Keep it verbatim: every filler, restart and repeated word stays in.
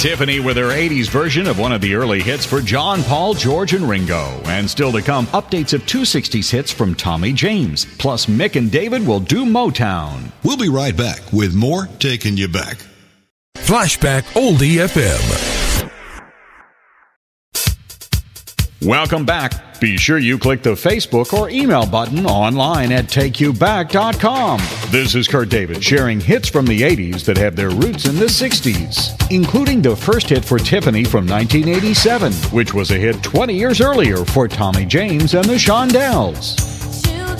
Tiffany with her eighties version of one of the early hits for John, Paul, George, and Ringo. And still to come, updates of two sixties hits from Tommy James. Plus, Mick and David will do Motown. We'll be right back with more Taking You Back. Flashback Oldie F M. Welcome back. Be sure you click the Facebook or email button online at take you back dot com. This is Kurt David sharing hits from the eighties that have their roots in the sixties, including the first hit for Tiffany from nineteen eighty-seven, which was a hit twenty years earlier for Tommy James and the Shondells.